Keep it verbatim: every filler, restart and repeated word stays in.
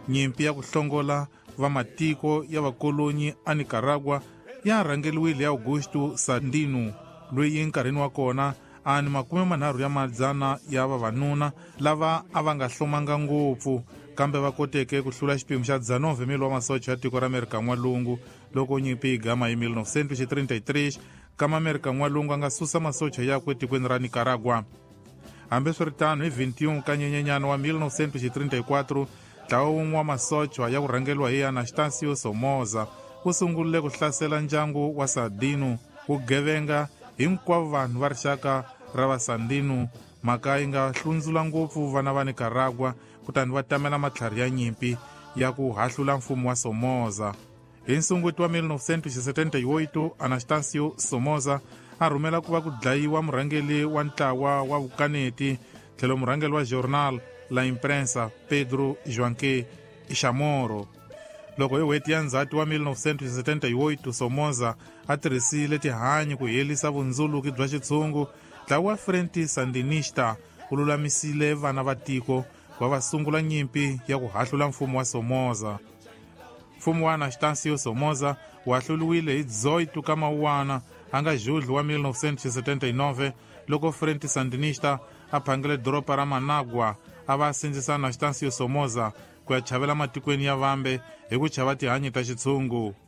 nyimpi ya ku hlongola va matiko ya vakolonyi a Nicaragua ya rhangeliwile ya Augusto Sandino, loyi enkarhini wa kona a ni makume manharhu ya madzana ya vavanuna lava a va nga hlomanga ngopfu, kambe va koteke ku hlula xiphemu xa dzanove mil wa masocha ya tiko ra Amerika N'walungu loko nyimpi yi gama hi mil novecentos e trinta e três kama Amerika N'walungu a nga susa masocha yakwe etikweni ra Nicaragua. Hambiswiritano hi vinte e um ka Nyenyenyani wa mil novecentos e trinta e quatro ntlawa wun'we wa masocha ya ku rhangeliwa hi Anastácio Somoza wu sungulile ku hlasela ndyangu wa Sandino, ku gevenga hinkwavo vanhu va rixaka ra va Sandino. Mhaka yi nga hlundzula ngopfu vana va Nicaragua, kutani va tamela matlhari ya nyimpi ya ku hahlula mfumo wa Somoza. Hi Sunguti wa mil novecentos e setenta e oito Anastácio Somoza a rhumela ku va ku dlayiwa murhangeli wa ntlawa wa vukaneti tlhelo murhangeli wa Jornal La Imprensa Pedro Joaquim Chamorro. Loko hi n'hweti ya Ndzhati wa mil novecentos e setenta e oito Somoza a tirhisile tihanyi ku helisa vundzuluki bya xitshungu, ntlawa wa Frente Sandinista wu lulamisile vana va tiko va va sungula nyimpi ya ku hahlula mfumo wa Somoza. Mfumo wa Anastácio Somoza wu hahluliwile hi dezoito ka Mawuwana a nga Julho wa mil novecentos e setenta e nove loko Frente Sandinista a phangele doropa ra Managua a va sindzisa Anastácio Somoza ku ya chavela matikweni ya Vambe hi ku chava tihanyi ta xitshungu.